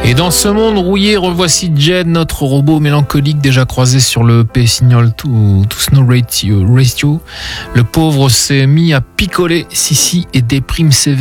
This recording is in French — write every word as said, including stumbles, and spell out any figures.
Et dans ce monde rouillé, revoici Jed, notre robot mélancolique déjà croisé sur le E P Signal to, to Snow Ratio. Le pauvre s'est mis à picoler Sissi et déprime sévère.